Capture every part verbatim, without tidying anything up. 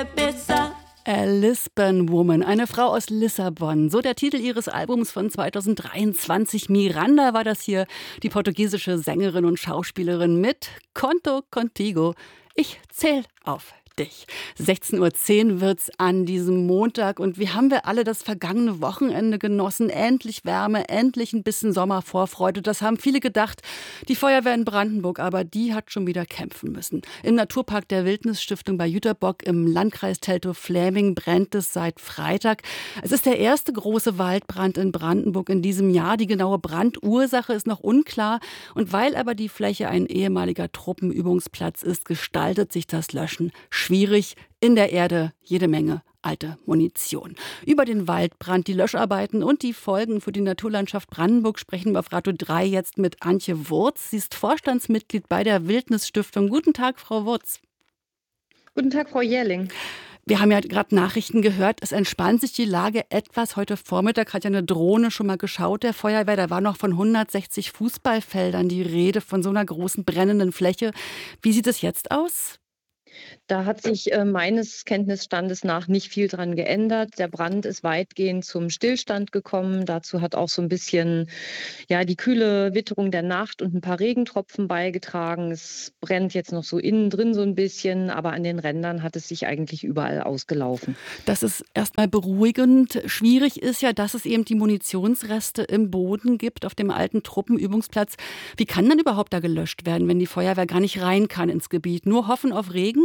besser. A Lisbon Woman, eine Frau aus Lissabon. So der Titel ihres Albums von zweitausenddreiundzwanzig. Miranda war das hier, die portugiesische Sängerin und Schauspielerin mit Conto Contigo. Ich zähl auf dich. sechzehn Uhr zehn wird's an diesem Montag und wie haben wir alle das vergangene Wochenende genossen? Endlich Wärme, endlich ein bisschen Sommervorfreude. Das haben viele gedacht. Die Feuerwehr in Brandenburg, aber die hat schon wieder kämpfen müssen. Im Naturpark der Wildnisstiftung bei Jüterbock im Landkreis Teltow-Fläming brennt es seit Freitag. Es ist der erste große Waldbrand in Brandenburg in diesem Jahr. Die genaue Brandursache ist noch unklar. Und weil aber die Fläche ein ehemaliger Truppenübungsplatz ist, gestaltet sich das Löschen schwierig. In der Erde jede Menge alte Munition. Über den Waldbrand, die Löscharbeiten und die Folgen für die Naturlandschaft Brandenburg sprechen wir auf Radio drei jetzt mit Antje Wurz. Sie ist Vorstandsmitglied bei der Wildnisstiftung. Guten Tag, Frau Wurz. Guten Tag, Frau Jährling. Wir haben ja gerade Nachrichten gehört, es entspannt sich die Lage etwas. Heute Vormittag hat ja eine Drohne schon mal geschaut, der Feuerwehr. Da war noch von hundertsechzig Fußballfeldern die Rede, von so einer großen brennenden Fläche. Wie sieht es jetzt aus? Da hat sich äh, meines Kenntnisstandes nach nicht viel dran geändert. Der Brand ist weitgehend zum Stillstand gekommen. Dazu hat auch so ein bisschen ja, die kühle Witterung der Nacht und ein paar Regentropfen beigetragen. Es brennt jetzt noch so innen drin so ein bisschen, aber an den Rändern hat es sich eigentlich überall ausgelaufen. Das ist erstmal beruhigend. Schwierig ist ja, dass es eben die Munitionsreste im Boden gibt auf dem alten Truppenübungsplatz. Wie kann dann überhaupt da gelöscht werden, wenn die Feuerwehr gar nicht rein kann ins Gebiet? Nur hoffen auf Regen?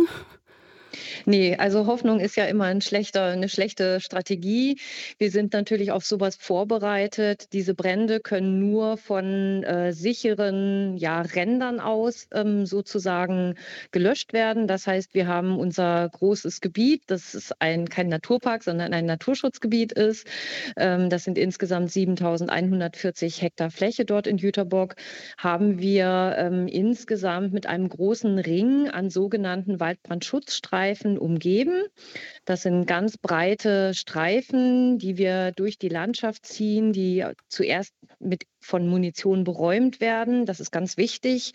Nee, also Hoffnung ist ja immer ein schlechter, eine schlechte Strategie. Wir sind natürlich auf sowas vorbereitet. Diese Brände können nur von äh, sicheren ja, Rändern aus ähm, sozusagen gelöscht werden. Das heißt, wir haben unser großes Gebiet, das ist ein, kein Naturpark, sondern ein Naturschutzgebiet ist. Ähm, das sind insgesamt siebentausendeinhundertvierzig Hektar Fläche dort in Jüterbock. Haben wir ähm, insgesamt mit einem großen Ring an sogenannten Waldbrandschutzstreifen umgeben. Das sind ganz breite Streifen, die wir durch die Landschaft ziehen, die zuerst mit von Munition beräumt werden. Das ist ganz wichtig,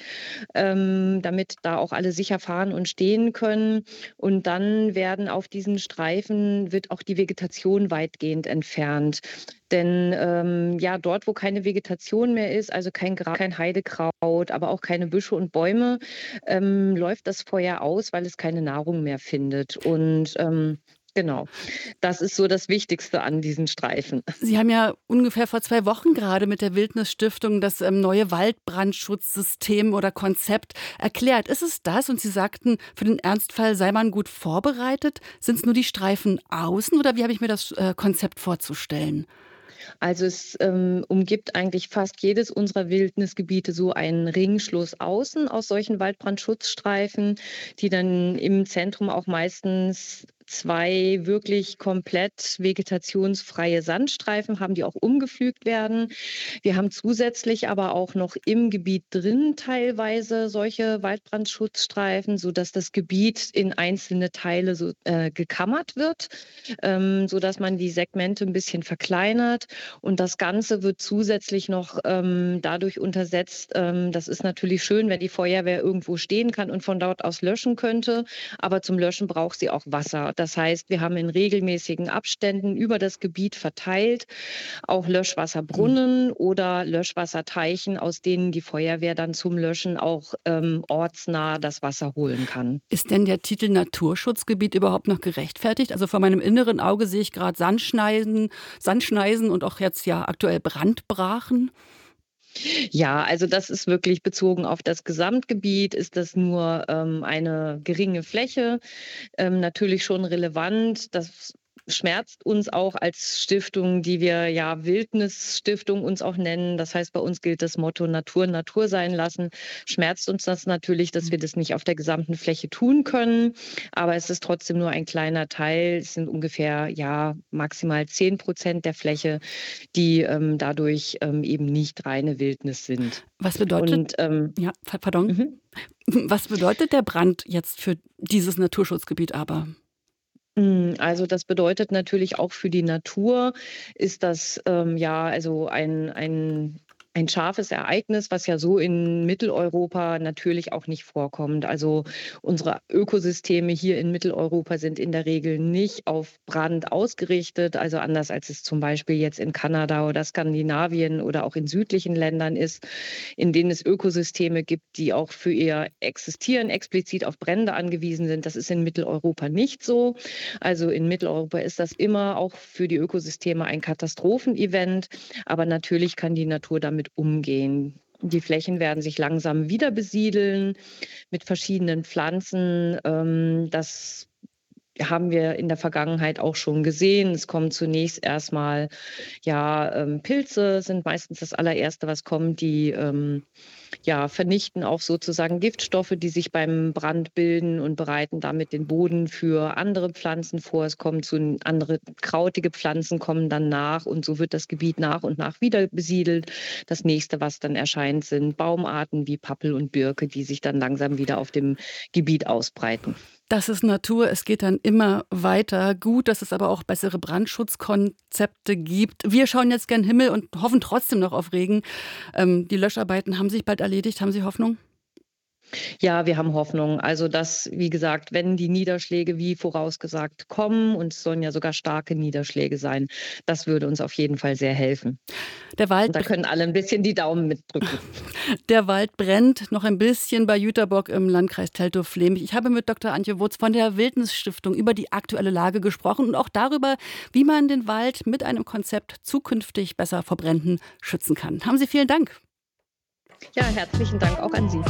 ähm, damit da auch alle sicher fahren und stehen können. Und dann werden auf diesen Streifen wird auch die Vegetation weitgehend entfernt. Denn ähm, ja, dort, wo keine Vegetation mehr ist, also kein, Gra kein Heidekraut, aber auch keine Büsche und Bäume, ähm, läuft das Feuer aus, weil es keine Nahrung mehr findet. Und ähm, genau, das ist so das Wichtigste an diesen Streifen. Sie haben ja ungefähr vor zwei Wochen gerade mit der Wildnisstiftung das ähm, neue Waldbrandschutzsystem oder Konzept erklärt. Ist es das? Und Sie sagten, für den Ernstfall sei man gut vorbereitet. Sind es nur die Streifen außen oder wie habe ich mir das äh, Konzept vorzustellen? Also es ähm, umgibt eigentlich fast jedes unserer Wildnisgebiete so einen Ringschluss außen aus solchen Waldbrandschutzstreifen, die dann im Zentrum auch meistens zwei wirklich komplett vegetationsfreie Sandstreifen haben, die auch umgepflügt werden. Wir haben zusätzlich aber auch noch im Gebiet drin teilweise solche Waldbrandschutzstreifen, sodass das Gebiet in einzelne Teile so, äh, gekammert wird, ähm, sodass man die Segmente ein bisschen verkleinert. Und das Ganze wird zusätzlich noch ähm, dadurch untersetzt, ähm, das ist natürlich schön, wenn die Feuerwehr irgendwo stehen kann und von dort aus löschen könnte, aber zum Löschen braucht sie auch Wasser. Das heißt, wir haben in regelmäßigen Abständen über das Gebiet verteilt auch Löschwasserbrunnen oder Löschwasserteichen, aus denen die Feuerwehr dann zum Löschen auch ähm, ortsnah das Wasser holen kann. Ist denn der Titel Naturschutzgebiet überhaupt noch gerechtfertigt? Also vor meinem inneren Auge sehe ich gerade Sandschneisen, Sandschneisen und auch jetzt ja aktuell Brandbrachen. Ja, also das ist wirklich bezogen auf das Gesamtgebiet, ist das nur ähm, eine geringe Fläche. Ähm, natürlich schon relevant. Das schmerzt uns auch als Stiftung, die wir ja Wildnisstiftung uns auch nennen. Das heißt, bei uns gilt das Motto Natur Natur sein lassen. Schmerzt uns das natürlich, dass wir das nicht auf der gesamten Fläche tun können. Aber es ist trotzdem nur ein kleiner Teil. Es sind ungefähr ja maximal zehn Prozent der Fläche, die ähm, dadurch ähm, eben nicht reine Wildnis sind. Was bedeutet, Und, ähm, ja, pardon. mhm. Was bedeutet der Brand jetzt für dieses Naturschutzgebiet aber? Mm, Also das bedeutet natürlich auch für die Natur ist das ähm, ja also ein, ein ein scharfes Ereignis, was ja so in Mitteleuropa natürlich auch nicht vorkommt. Also unsere Ökosysteme hier in Mitteleuropa sind in der Regel nicht auf Brand ausgerichtet, also anders als es zum Beispiel jetzt in Kanada oder Skandinavien oder auch in südlichen Ländern ist, in denen es Ökosysteme gibt, die auch für ihr Existieren explizit auf Brände angewiesen sind. Das ist in Mitteleuropa nicht so. Also in Mitteleuropa ist das immer auch für die Ökosysteme ein Katastrophenevent, aber natürlich kann die Natur damit umgehen. Die Flächen werden sich langsam wieder besiedeln mit verschiedenen Pflanzen. Ähm, das haben wir in der Vergangenheit auch schon gesehen. Es kommen zunächst erstmal, ja, ähm, Pilze sind meistens das allererste, was kommt, die ähm, ja, vernichten auch sozusagen Giftstoffe, die sich beim Brand bilden und bereiten damit den Boden für andere Pflanzen vor. Es kommen zu andere krautige Pflanzen kommen dann nach und so wird das Gebiet nach und nach wieder besiedelt. Das nächste, was dann erscheint, sind Baumarten wie Pappel und Birke, die sich dann langsam wieder auf dem Gebiet ausbreiten. Das ist Natur, es geht dann immer weiter. Gut, dass es aber auch bessere Brandschutzkonzepte gibt. Wir schauen jetzt gern Himmel und hoffen trotzdem noch auf Regen. Ähm, die Löscharbeiten haben sich bald erledigt. Haben Sie Hoffnung? Ja, wir haben Hoffnung. Also, dass, wie gesagt, wenn die Niederschläge wie vorausgesagt kommen, und es sollen ja sogar starke Niederschläge sein, das würde uns auf jeden Fall sehr helfen. Der Wald, Und da können alle ein bisschen die Daumen mitdrücken. der Wald brennt noch ein bisschen bei Jüterbock im Landkreis Teltow-Fläming. Ich habe mit Doktor Antje Wurz von der Wildnis-Stiftung über die aktuelle Lage gesprochen und auch darüber, wie man den Wald mit einem Konzept zukünftig besser vor Bränden schützen kann. Haben Sie vielen Dank. Ja, herzlichen Dank auch an Sie.